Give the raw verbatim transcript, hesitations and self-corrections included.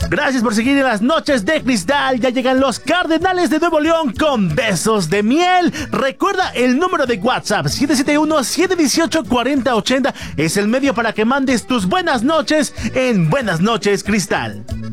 Gracias por seguir en las noches de cristal. Ya llegan los Cardenales de Nuevo León con besos de miel. Recuerda el número de WhatsApp siete siete uno, siete uno ocho, cuatro cero ocho cero. Es el medio para que mandes tus buenas noches en Buenas Noches Cristal.